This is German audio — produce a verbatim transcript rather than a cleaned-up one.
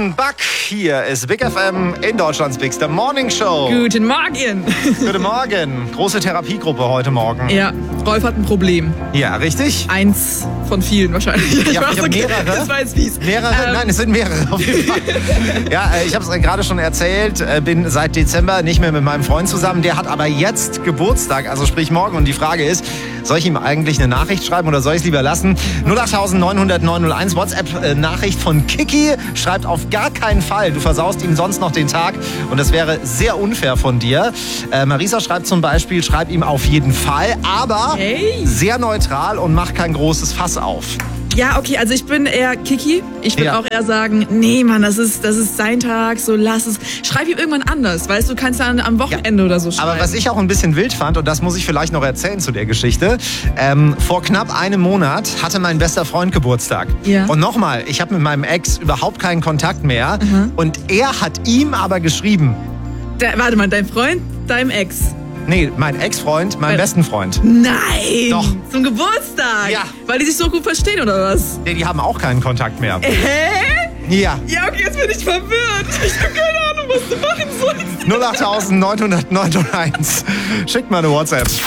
Offenbach. Hier ist Big F M in Deutschlands Bigster Morning Show. Guten Morgen. Guten Morgen. Große Therapiegruppe heute Morgen. Ja, Rolf hat ein Problem. Ja, richtig? Eins von vielen wahrscheinlich. Ich ja, ich habe mehrere. Das war jetzt fies. Mehrere? Ähm. Nein, es sind mehrere auf jeden Fall. Ja, ich habe es gerade schon erzählt, bin seit Dezember nicht mehr mit meinem Freund zusammen. Der hat aber jetzt Geburtstag, also sprich morgen. Und die Frage ist, soll ich ihm eigentlich eine Nachricht schreiben oder soll ich es lieber lassen? null acht neun null null neun null eins, WhatsApp-Nachricht von Kiki. Schreibt auf gar keinen Fall, du versaust ihm sonst noch den Tag. Und das wäre sehr unfair von dir. Äh, Marisa schreibt zum Beispiel, schreib ihm auf jeden Fall, aber Hey. sehr neutral und mach kein großes Fass auf. Ja, okay, also ich bin eher Kiki. Ich würde Ja. auch eher sagen, nee, Mann, das ist, das ist sein Tag, so lass es. Schreib ihm irgendwann anders, weißt du, kannst dann am Wochenende oder so schreiben. Aber was ich auch ein bisschen wild fand, und das muss ich vielleicht noch erzählen zu der Geschichte, ähm, vor knapp einem Monat hatte mein bester Freund Geburtstag. Ja. Und nochmal, ich habe mit meinem Ex überhaupt keinen Kontakt mehr. Mhm. Und er hat ihm aber geschrieben, Da, warte mal, dein Freund, deinem Ex. nee, mein Ex-Freund, meinem Weil- besten Freund, Nein! Doch. Zum Geburtstag? Ja. Weil die sich so gut verstehen, oder was? nee, die haben auch keinen Kontakt mehr. Hä? Ja, Ja, okay, jetzt bin ich verwirrt. Ich habe keine Ahnung, was du machen sollst. null acht neun null null neun null eins. Schickt mal eine WhatsApp.